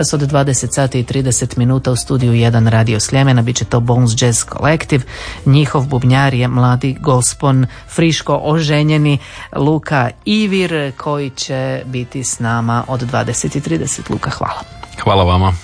Od 20 sati i 30 minuta u studiju 1 Radio Sljemena bit će to Bones Jazz Collective. Njihov bubnjar je mladi gospon, friško oženjeni Luka Ivir, koji će biti s nama od 20 i 30. Luka, hvala. Hvala vama.